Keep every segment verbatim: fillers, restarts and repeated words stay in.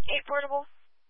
eight portable.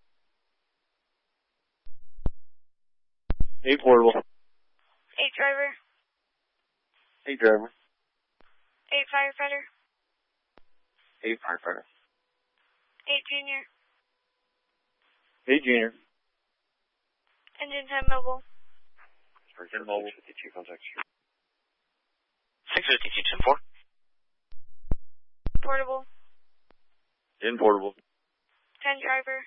eight portable. eight driver. eight driver. eight firefighter. eight firefighter. eight junior. eight junior. Engine ten mobile. ten mobile. fifty-two contact. six fifty-two, ten four. Portable. In portable. ten driver.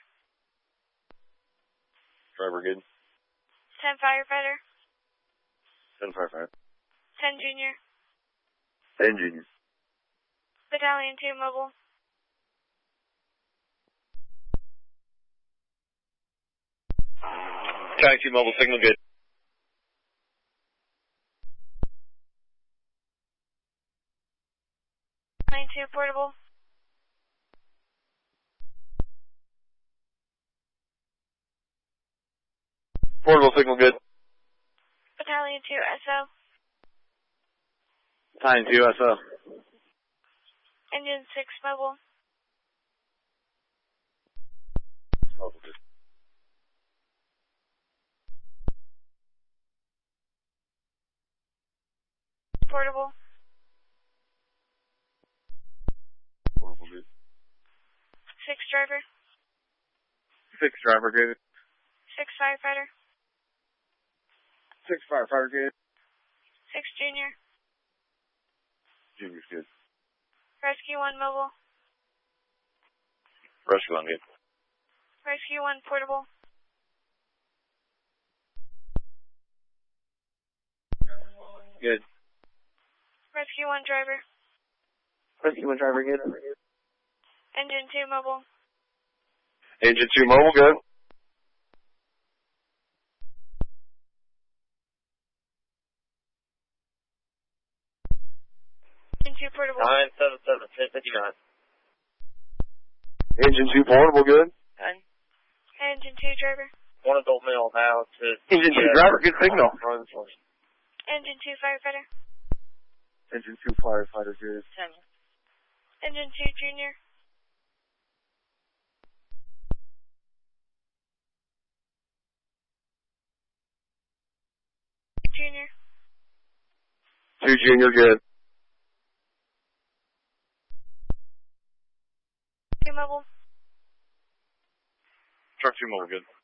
Driver good. ten firefighter. ten firefighter. ten junior. ten junior. Battalion two mobile. Battalion two mobile, signal good. Battalion two portable. Portable signal good. Battalion two S O. Battalion two S O. Engine six mobile. Mobile good. Portable. Portable good. six driver. six driver good. six firefighter. six firefighter good. six junior. Junior's good. Rescue one mobile. Rescue one good. Rescue one portable. Good. Rescue one driver. Rescue one driver good. Engine two mobile. Engine two mobile good. Engine two portable. nine seven seven, ten fifty-nine. Engine two portable good. ten. Engine two driver. One adult male now to... Engine two driver, good signal. Engine two firefighter. Engine two firefighter good. ten. Engine two junior. Junior. two junior good. two mobile. Truck two mobile good.